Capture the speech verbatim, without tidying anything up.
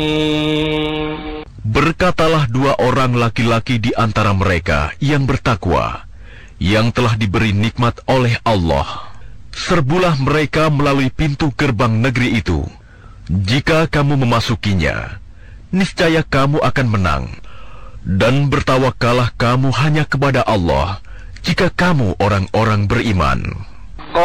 Berkatalah dua orang laki-laki di antara mereka yang bertakwa, yang telah diberi nikmat oleh Allah. Serbulah mereka melalui pintu gerbang negeri itu. Jika kamu memasukinya, niscaya kamu akan menang. Dan bertawakalah kamu hanya kepada Allah, jika kamu orang-orang beriman.